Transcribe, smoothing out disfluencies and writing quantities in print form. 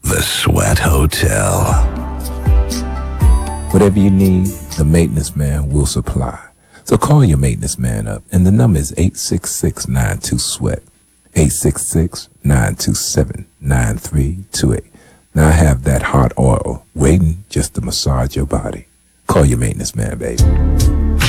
The Sweat Hotel. Whatever you need, the maintenance man will supply. So call your maintenance man up, and the number is 866-92-SWEAT, 866-927-9328. Now I have that hot oil waiting just to massage your body. Call your maintenance man, baby.